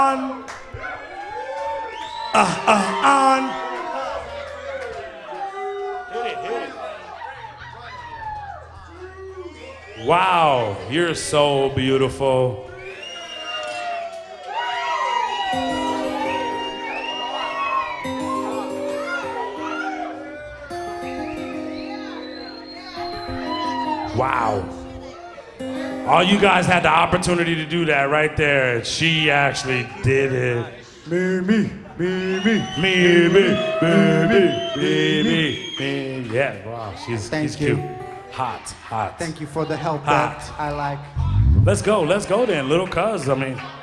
on. Wow, you're so beautiful. Wow. All you guys had the opportunity to do that right there. She actually did it. Me. Yeah, wow, she's cute. Hot. Thank you for the help Hot. that I like. Let's go then, little cuz. I mean.